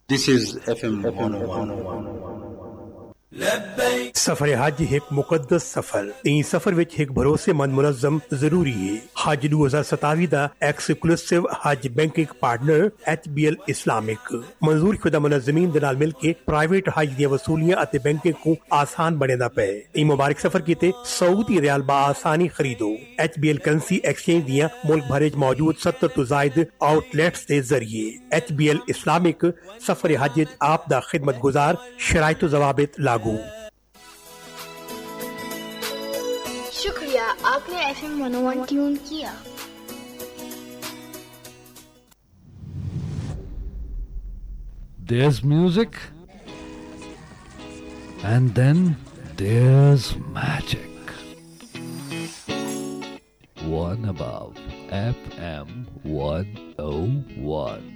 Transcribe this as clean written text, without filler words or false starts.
This is FM 101. सफर हज एक मुकद्दस सफर इन सफर विच एक भरोसेमंद मुनज़्ज़म जरूरी है। हज 2027 दा एक्सक्लूसिव हज बैंकिंग पार्टनर HBL इस्लामिक मंजूर शुदा मुनज़्ज़मीन दे नाल मिल के प्राइवेट हज दी वसूलियां अते बैंकिंग को आसान बनेदा पे। इन मुबारक सफर कीते सऊदी रियाल बा आसानी खरीदो। HBL करेंसी एक्सचेंज दियां मुल्क भर च मौजूद 70 तो जायद आउटलेट्स के जरिए HBL इस्लामिक सफर हज आप दा खिदमत गुजार शराइत ज़वाबित लागू। शुक्रिया, आपने FM 101 ट्यून किया। There's music and then there's magic. One above FM 101.